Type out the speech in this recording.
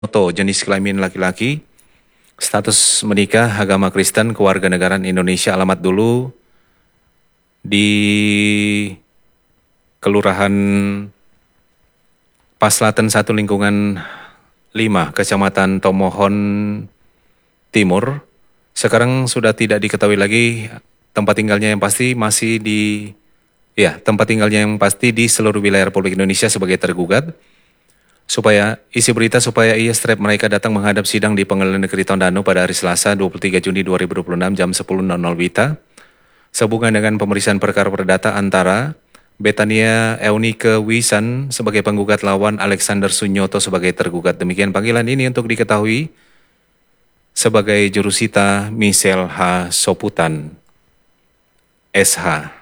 Noto, jenis kelamin laki-laki, status menikah, agama Kristen, kewarganegaraan Indonesia, alamat dulu di Kelurahan Paslaten 1 lingkungan 5, Kecamatan Tomohon Timur. Sekarang sudah tidak diketahui lagi tempat tinggalnya yang pasti tempat tinggalnya yang pasti di seluruh wilayah Republik Indonesia sebagai tergugat. Isi berita supaya ia strep mereka datang menghadap sidang di Pengadilan Negeri Tondano pada hari Selasa 23 Juni 2026 jam 10.00 WITA sehubungan dengan pemeriksaan perkara perdata antara Betania Eunike Wisan sebagai penggugat lawan Alexander Sunyoto sebagai tergugat. Demikian panggilan ini untuk diketahui sebagai jurusita Michelle H. Soputan, SH.